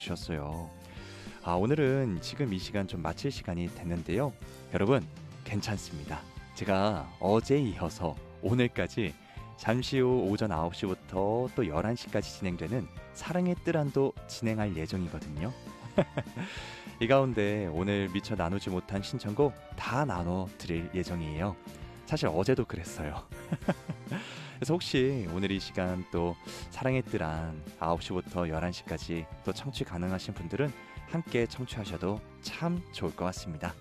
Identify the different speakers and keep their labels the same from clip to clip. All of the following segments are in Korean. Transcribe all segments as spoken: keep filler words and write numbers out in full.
Speaker 1: 주셨어요. 아, 오늘은 지금 이 시간 좀 마칠 시간이 됐는데요. 여러분, 괜찮습니다. 제가 어제 이어서 오늘까지 잠시 후 오전 아홉 시부터 또 열한 시까지 진행되는 사랑의 뜰안도 진행할 예정이거든요. 이 가운데 오늘 미처 나누지 못한 신청곡 다 나눠드릴 예정이에요. 사실 어제도 그랬어요. 그래서 혹시 오늘 이 시간 또 사랑의 뜰안 아홉 시부터 열한 시까지 또 청취 가능하신 분들은 함께 청취하셔도 참 좋을 것 같습니다.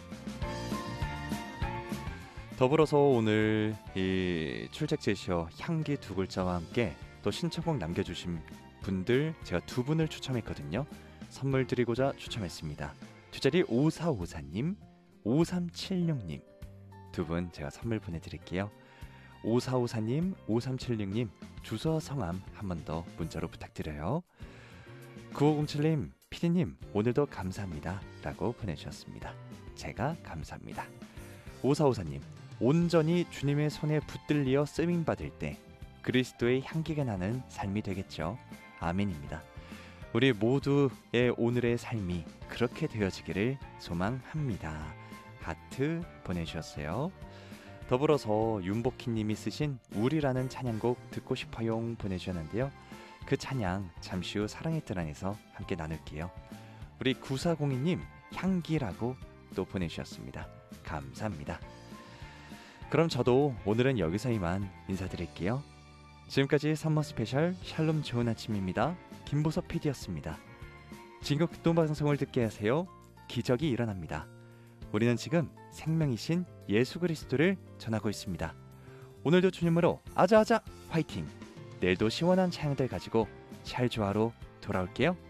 Speaker 1: 더불어서 오늘 이 출첵 제시어 향기 두 글자와 함께 또 신청곡 남겨주신 분들 제가 두 분을 추첨했거든요. 선물 드리고자 추첨했습니다. 뒷자리 오사오사님, 오삼칠육님 두 분 제가 선물 보내드릴게요. 오사오사님, 오삼칠육님 주소와 성함 한 번 더 문자로 부탁드려요. 구오공칠님, 피디님 오늘도 감사합니다 라고 보내주셨습니다. 제가 감사합니다. 오사오사님, 온전히 주님의 손에 붙들리어 쓰임받을 때 그리스도의 향기가 나는 삶이 되겠죠. 아멘입니다. 우리 모두의 오늘의 삶이 그렇게 되어지기를 소망합니다. 하트 보내주셨어요. 더불어서 윤복희님이 쓰신 우리라는 찬양곡 듣고 싶어요 보내주셨는데요. 그 찬양 잠시 후 사랑의 뜰안에서 함께 나눌게요. 우리 구사공이님 향기라고 또 보내주셨습니다. 감사합니다. 그럼 저도 오늘은 여기서 이만 인사드릴게요. 지금까지 선머 스페셜 샬롬 좋은 아침입니다. 김보섭 피디였습니다. 진국 극동방송을 듣게 하세요. 기적이 일어납니다. 우리는 지금 생명이신 예수 그리스도를 전하고 있습니다. 오늘도 주님으로 아자아자 화이팅! 내일도 시원한 찬양들 가지고 샬조아로 돌아올게요.